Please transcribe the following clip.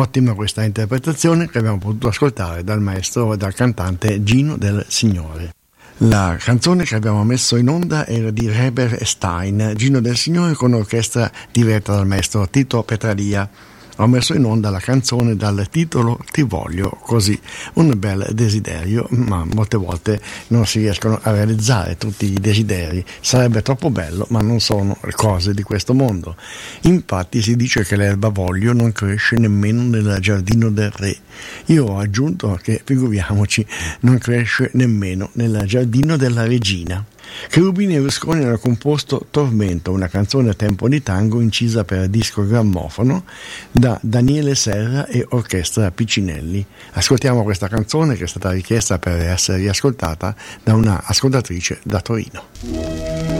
Ottima questa interpretazione che abbiamo potuto ascoltare dal maestro e dal cantante Gino Del Signore. La canzone che abbiamo messo in onda era di Reber Stein, Gino Del Signore, con orchestra diretta dal maestro Tito Petralia. Ho messo in onda la canzone dal titolo Ti voglio così, un bel desiderio, ma molte volte non si riescono a realizzare tutti i desideri. Sarebbe troppo bello, ma non sono cose di questo mondo. Infatti si dice che l'erba voglio non cresce nemmeno nel giardino del re. Io ho aggiunto che, figuriamoci, non cresce nemmeno nel giardino della regina. Cherubini e Rusconi hanno composto Tormento, una canzone a tempo di tango incisa per disco grammofono da Daniele Serra e Orchestra Piccinelli. Ascoltiamo questa canzone che è stata richiesta per essere riascoltata da una ascoltatrice da Torino.